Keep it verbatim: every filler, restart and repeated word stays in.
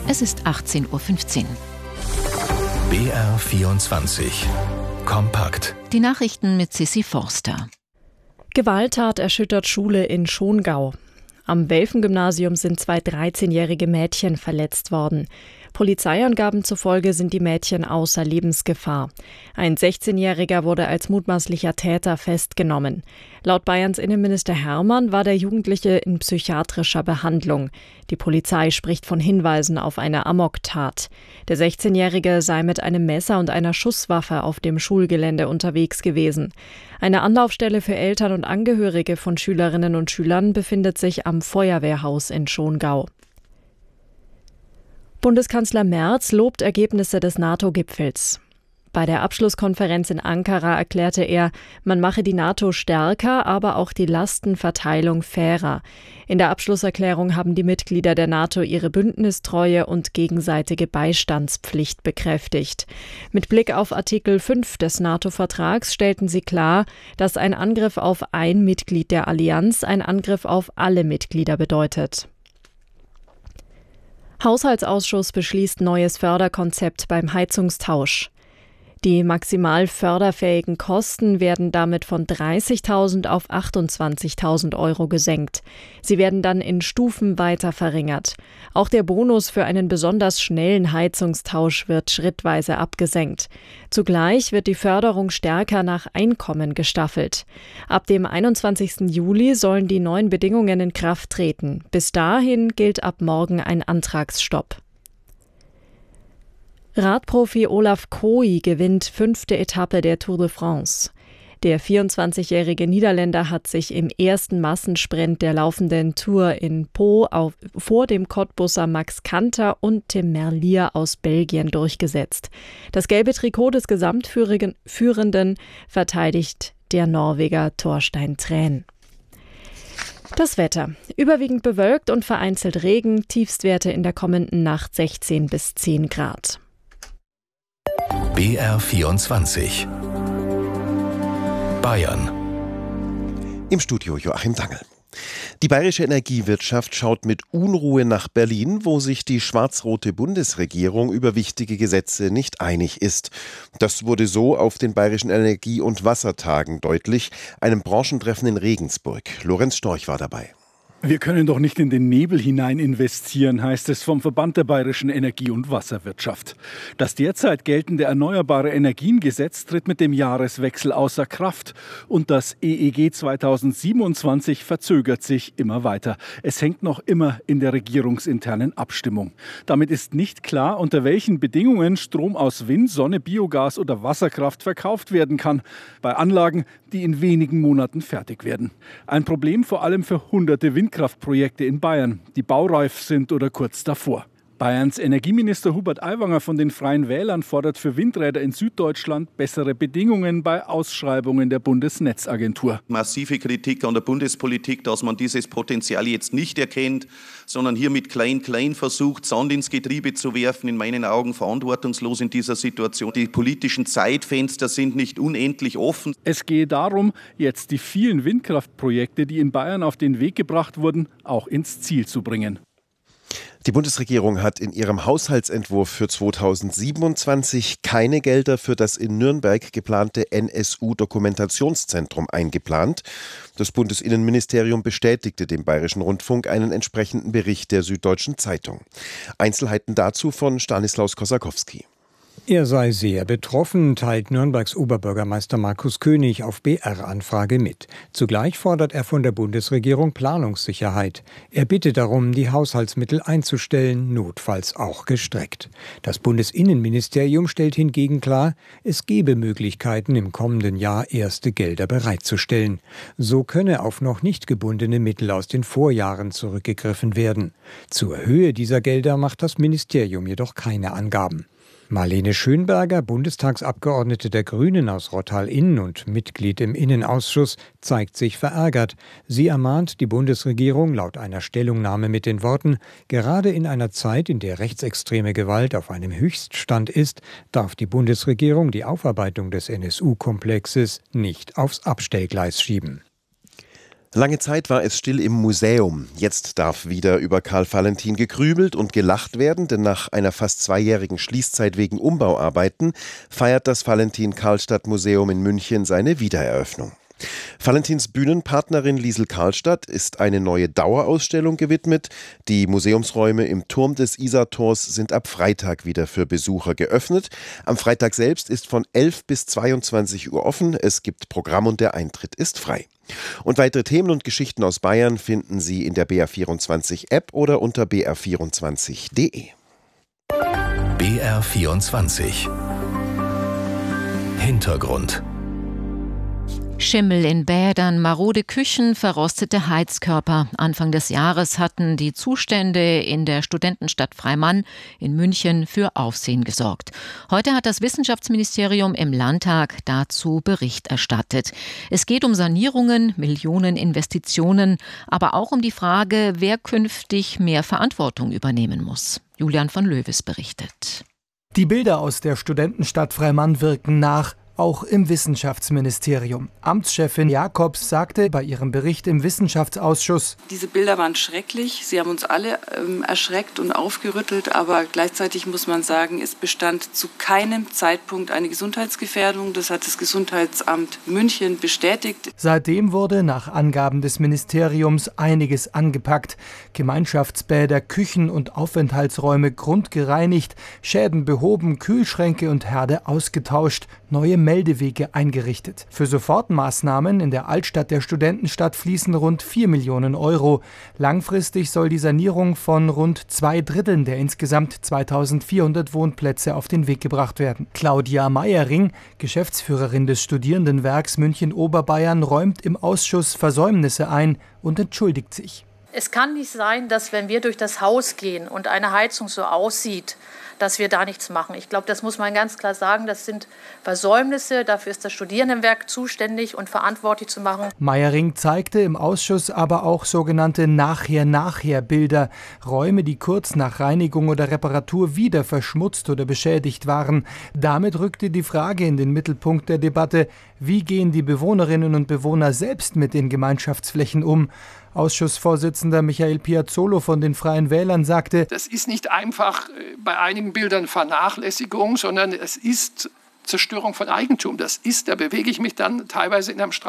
Es ist achtzehn Uhr fünfzehn. B R vierundzwanzig. Kompakt. Die Nachrichten mit Sissi Forster. Gewalttat erschüttert Schule in Schongau. Am Welfen-Gymnasium sind zwei dreizehnjährige Mädchen verletzt worden. Polizeiangaben zufolge sind die Mädchen außer Lebensgefahr. Ein sechzehnjähriger wurde als mutmaßlicher Täter festgenommen. Laut Bayerns Innenminister Hermann war der Jugendliche in psychiatrischer Behandlung. Die Polizei spricht von Hinweisen auf eine Amoktat. Der sechzehnjährige sei mit einem Messer und einer Schusswaffe auf dem Schulgelände unterwegs gewesen. Eine Anlaufstelle für Eltern und Angehörige von Schülerinnen und Schülern befindet sich am Feuerwehrhaus in Schongau. Bundeskanzler Merz lobt Ergebnisse des NATO-Gipfels. Bei der Abschlusskonferenz in Ankara erklärte er, man mache die NATO stärker, aber auch die Lastenverteilung fairer. In der Abschlusserklärung haben die Mitglieder der NATO ihre Bündnistreue und gegenseitige Beistandspflicht bekräftigt. Mit Blick auf Artikel fünf des NATO-Vertrags stellten sie klar, dass ein Angriff auf ein Mitglied der Allianz ein Angriff auf alle Mitglieder bedeutet. Haushaltsausschuss beschließt neues Förderkonzept beim Heizungstausch. Die maximal förderfähigen Kosten werden damit von dreißigtausend auf achtundzwanzigtausend Euro gesenkt. Sie werden dann in Stufen weiter verringert. Auch der Bonus für einen besonders schnellen Heizungstausch wird schrittweise abgesenkt. Zugleich wird die Förderung stärker nach Einkommen gestaffelt. Ab dem einundzwanzigsten Juli sollen die neuen Bedingungen in Kraft treten. Bis dahin gilt ab morgen ein Antragsstopp. Radprofi Olaf Kooi gewinnt fünfte Etappe der Tour de France. Der vierundzwanzigjährige Niederländer hat sich im ersten Massensprint der laufenden Tour in Pau auf, vor dem Cottbusser Max Kanter und Tim Merlier aus Belgien durchgesetzt. Das gelbe Trikot des Gesamtführenden verteidigt der Norweger Thorstein Træn. Das Wetter. Überwiegend bewölkt und vereinzelt Regen, Tiefstwerte in der kommenden Nacht sechzehn bis zehn Grad. B R vierundzwanzig. Bayern. Im Studio Joachim Dangel. Die bayerische Energiewirtschaft schaut mit Unruhe nach Berlin, wo sich die schwarz-rote Bundesregierung über wichtige Gesetze nicht einig ist. Das wurde so auf den Bayerischen Energie- und Wassertagen deutlich, einem Branchentreffen in Regensburg. Lorenz Storch war dabei. Wir können doch nicht in den Nebel hinein investieren, heißt es vom Verband der Bayerischen Energie- und Wasserwirtschaft. Das derzeit geltende Erneuerbare Energiengesetz tritt mit dem Jahreswechsel außer Kraft. Und das E E G zweitausendsiebenundzwanzig verzögert sich immer weiter. Es hängt noch immer in der regierungsinternen Abstimmung. Damit ist nicht klar, unter welchen Bedingungen Strom aus Wind, Sonne, Biogas oder Wasserkraft verkauft werden kann. Bei Anlagen, die in wenigen Monaten fertig werden. Ein Problem vor allem für hunderte Windkraftprojekte in Bayern, die baureif sind oder kurz davor. Bayerns Energieminister Hubert Aiwanger von den Freien Wählern fordert für Windräder in Süddeutschland bessere Bedingungen bei Ausschreibungen der Bundesnetzagentur. Massive Kritik an der Bundespolitik, dass man dieses Potenzial jetzt nicht erkennt, sondern hier mit Klein-Klein versucht, Sand ins Getriebe zu werfen. In meinen Augen verantwortungslos in dieser Situation. Die politischen Zeitfenster sind nicht unendlich offen. Es gehe darum, jetzt die vielen Windkraftprojekte, die in Bayern auf den Weg gebracht wurden, auch ins Ziel zu bringen. Die Bundesregierung hat in ihrem Haushaltsentwurf für zweitausendsiebenundzwanzig keine Gelder für das in Nürnberg geplante N S U-Dokumentationszentrum eingeplant. Das Bundesinnenministerium bestätigte dem Bayerischen Rundfunk einen entsprechenden Bericht der Süddeutschen Zeitung. Einzelheiten dazu von Stanislaus Kosakowski. Er sei sehr betroffen, teilt Nürnbergs Oberbürgermeister Markus König auf B R-Anfrage mit. Zugleich fordert er von der Bundesregierung Planungssicherheit. Er bittet darum, die Haushaltsmittel einzustellen, notfalls auch gestreckt. Das Bundesinnenministerium stellt hingegen klar, es gebe Möglichkeiten, im kommenden Jahr erste Gelder bereitzustellen. So könne auf noch nicht gebundene Mittel aus den Vorjahren zurückgegriffen werden. Zur Höhe dieser Gelder macht das Ministerium jedoch keine Angaben. Marlene Schönberger, Bundestagsabgeordnete der Grünen aus Rottal-Inn und Mitglied im Innenausschuss, zeigt sich verärgert. Sie ermahnt die Bundesregierung laut einer Stellungnahme mit den Worten: Gerade in einer Zeit, in der rechtsextreme Gewalt auf einem Höchststand ist, darf die Bundesregierung die Aufarbeitung des N S U-Komplexes nicht aufs Abstellgleis schieben. Lange Zeit war es still im Museum. Jetzt darf wieder über Karl Valentin gegrübelt und gelacht werden, denn nach einer fast zweijährigen Schließzeit wegen Umbauarbeiten feiert das Valentin-Karlstadt-Museum in München seine Wiedereröffnung. Valentins Bühnenpartnerin Liesl Karlstadt ist eine neue Dauerausstellung gewidmet. Die Museumsräume im Turm des Isartors sind ab Freitag wieder für Besucher geöffnet. Am Freitag selbst ist von elf bis zweiundzwanzig Uhr offen. Es gibt Programm und der Eintritt ist frei. Und weitere Themen und Geschichten aus Bayern finden Sie in der B R vierundzwanzig App oder unter b r vierundzwanzig punkt d e. B R vierundzwanzig Hintergrund. Schimmel in Bädern, marode Küchen, verrostete Heizkörper. Anfang des Jahres hatten die Zustände in der Studentenstadt Freimann in München für Aufsehen gesorgt. Heute hat das Wissenschaftsministerium im Landtag dazu Bericht erstattet. Es geht um Sanierungen, Millioneninvestitionen, aber auch um die Frage, wer künftig mehr Verantwortung übernehmen muss. Julian von Löwes berichtet. Die Bilder aus der Studentenstadt Freimann wirken nach. Auch im Wissenschaftsministerium. Amtschefin Jakobs sagte bei ihrem Bericht im Wissenschaftsausschuss: Diese Bilder waren schrecklich. Sie haben uns alle ähm, erschreckt und aufgerüttelt. Aber gleichzeitig muss man sagen, es bestand zu keinem Zeitpunkt eine Gesundheitsgefährdung. Das hat das Gesundheitsamt München bestätigt. Seitdem wurde nach Angaben des Ministeriums einiges angepackt. Gemeinschaftsbäder, Küchen und Aufenthaltsräume grundgereinigt, Schäden behoben, Kühlschränke und Herde ausgetauscht, neue Meldewege eingerichtet. Für Sofortmaßnahmen in der Altstadt der Studentenstadt fließen rund vier Millionen Euro. Langfristig soll die Sanierung von rund zwei Dritteln der insgesamt zweitausendvierhundert Wohnplätze auf den Weg gebracht werden. Claudia Meyering, Geschäftsführerin des Studierendenwerks München-Oberbayern, räumt im Ausschuss Versäumnisse ein und entschuldigt sich. Es kann nicht sein, dass wenn wir durch das Haus gehen und eine Heizung so aussieht, dass wir da nichts machen. Ich glaube, das muss man ganz klar sagen. Das sind Versäumnisse. Dafür ist das Studierendenwerk zuständig und verantwortlich zu machen. Meyering zeigte im Ausschuss aber auch sogenannte Nachher-Nachher-Bilder. Räume, die kurz nach Reinigung oder Reparatur wieder verschmutzt oder beschädigt waren. Damit rückte die Frage in den Mittelpunkt der Debatte: Wie gehen die Bewohnerinnen und Bewohner selbst mit den Gemeinschaftsflächen um? Ausschussvorsitzender Michael Piazzolo von den Freien Wählern sagte: Das ist nicht einfach bei einigen Bildern Vernachlässigung, sondern es ist Zerstörung von Eigentum. Das ist, da bewege ich mich dann teilweise in einem Straßen